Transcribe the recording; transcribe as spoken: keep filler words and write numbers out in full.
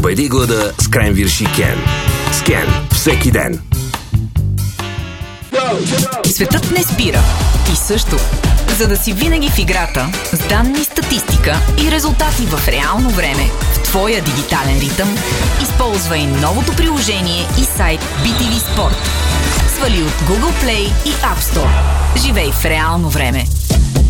Победи глада с Кренвирш и Кен. С Кен всеки ден. Светът не спира. И също. За да си винаги в играта, с данни, статистика и резултати в реално време, в твоя дигитален ритъм, използвай новото приложение и сайт би ти ви Sport. Свали от Google Play и App Store. Живей в реално време.